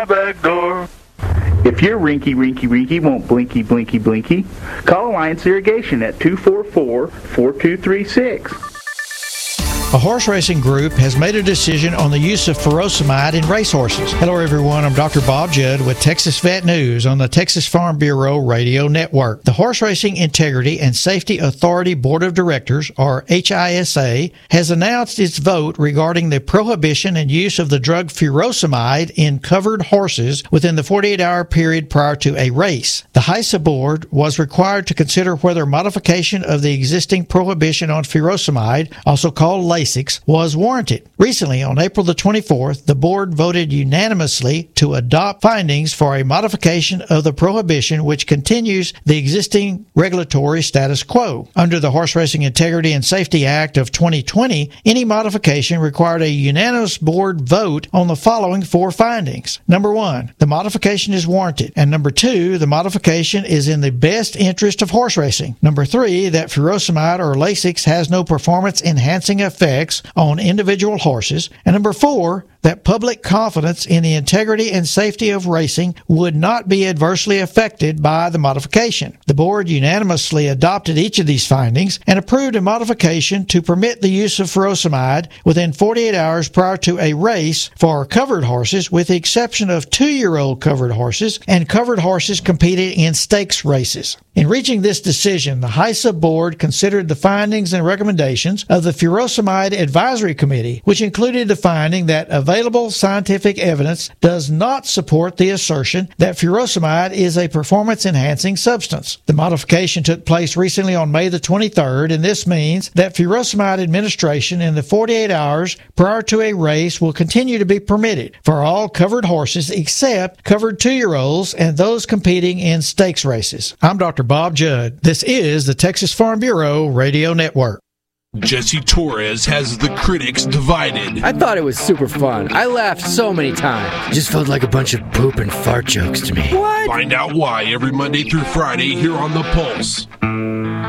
my back door. If your rinky won't blinky, call Alliance Irrigation at 244-4236. A horse racing group has made a decision on the use of furosemide in racehorses. Hello, everyone. I'm Dr. Bob Judd with Texas Vet News on the Texas Farm Bureau Radio Network. The Horse Racing Integrity and Safety Authority Board of Directors, or HISA, has announced its vote regarding the prohibition and use of the drug furosemide in covered horses within the 48-hour period prior to a race. The HISA board was required to consider whether modification of the existing prohibition on furosemide, also called LASIX, was warranted. Recently, on April the 24th, the board voted unanimously to adopt findings for a modification of the prohibition which continues the existing regulatory status quo. Under the Horse Racing Integrity and Safety Act of 2020, any modification required a unanimous board vote on the following four findings. Number one, the modification is warranted. And number two, the modification is in the best interest of horse racing. Number three, that furosemide or LASIX has no performance-enhancing effects on individual horses. And number four, that public confidence in the integrity and safety of racing would not be adversely affected by the modification. The board unanimously adopted each of these findings and approved a modification to permit the use of furosemide within 48 hours prior to a race for covered horses, with the exception of 2-year-old covered horses and covered horses competing in stakes races. In reaching this decision, the HISA board considered the findings and recommendations of the Furosemide Advisory Committee, which included the finding that available scientific evidence does not support the assertion that furosemide is a performance-enhancing substance. The modification took place recently on May the 23rd, and this means that furosemide administration in the 48 hours prior to a race will continue to be permitted for all covered horses except covered 2-year-olds and those competing in stakes races. I'm Dr. Bob Judd. This is the Texas Farm Bureau Radio Network. Jesse Torres has the critics divided. I thought it was super fun. I laughed so many times. It just felt like a bunch of poop and fart jokes to me. What? Find out why every Monday through Friday here on The Pulse.